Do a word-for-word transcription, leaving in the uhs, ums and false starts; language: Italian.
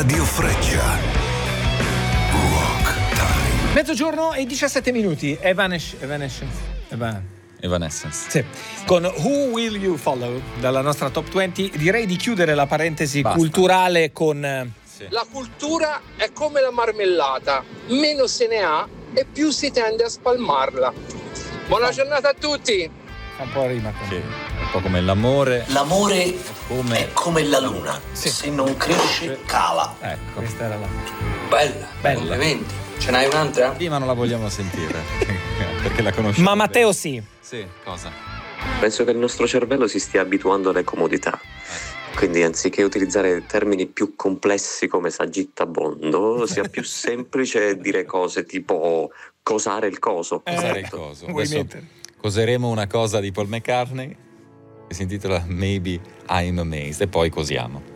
Radio Freccia. Rock Time. Mezzogiorno e diciassette minuti. Evanes- Evanescence. Evan. Evanescence. Sì. Con Who Will You Follow dalla nostra top venti, direi di chiudere la parentesi Basta. culturale con Sì. La cultura è come la marmellata, meno se ne ha e più si tende a spalmarla. Buona giornata a tutti! un po' rima con... Sì. Un po' come l'amore. L'amore Come- è come la luna, Sì. se non cresce cala. Ecco. Questa era la... Bella, Bella. complimenti. Ce n'hai un'altra? Sì, ma non la vogliamo sentire. Perché la conosciamo. Ma Matteo sì. Sì, cosa? Penso che il nostro cervello si stia abituando alle comodità. Quindi anziché utilizzare termini più complessi come s'aggittabondo, sia più semplice dire cose tipo cosare il coso. Cos'era Eh, il coso? vuoi Adesso mettere? coseremo una cosa di Paul McCartney che si intitola Maybe I'm Amazed e poi cosiamo.